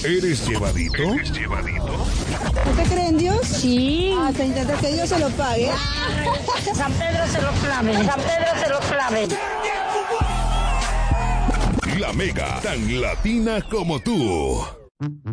¿Eres llevadito? ¿Usted cree en Dios? Sí. Hasta intenta que Dios se lo pague. San Pedro se lo clave. San Pedro se lo clave. La Mega, tan latina como tú.